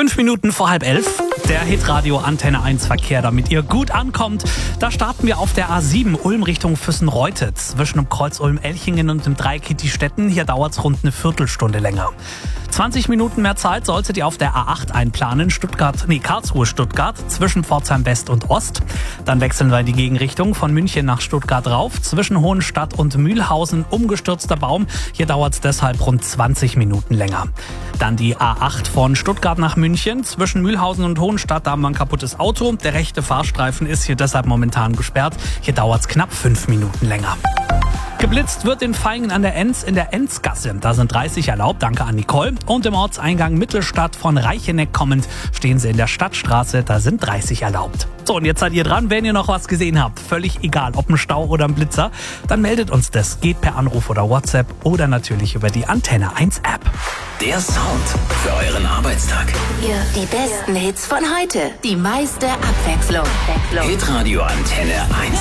5 Minuten vor 10:30. Der Hitradio Antenne 1 Verkehr, damit ihr gut ankommt. Da starten wir auf der A7 Ulm Richtung Füssen-Reute. Zwischen dem Kreuz Ulm-Elchingen und dem Dreieck Hittistetten. Hier dauert es rund eine Viertelstunde länger. 20 Minuten mehr Zeit solltet ihr auf der A8 einplanen. Karlsruhe-Stuttgart zwischen Pforzheim West und Ost. Dann wechseln wir in die Gegenrichtung von München nach Stuttgart rauf. Zwischen Hohenstadt und Mühlhausen umgestürzter Baum. Hier dauert es deshalb rund 20 Minuten länger. Dann die A8 von Stuttgart nach München. Zwischen Mühlhausen und Hohenstadt, da haben wir ein kaputtes Auto. Der rechte Fahrstreifen ist hier deshalb momentan gesperrt. Hier dauert es knapp 5 Minuten länger. Geblitzt wird in Vaihingen an der Enz in der Enzgasse. Da sind 30 erlaubt, danke an Nicole. Und im Ortseingang Mittelstadt von Reicheneck kommend stehen sie in der Stadtstraße, da sind 30 erlaubt. So, und jetzt seid ihr dran, wenn ihr noch was gesehen habt. Völlig egal, ob ein Stau oder ein Blitzer. Dann meldet uns das. Geht per Anruf oder WhatsApp oder natürlich über die Antenne 1 App. Der Sound für euren Arbeitstag. Hier die besten Hits von heute. Die meiste Abwechslung. Hitradio Antenne 1.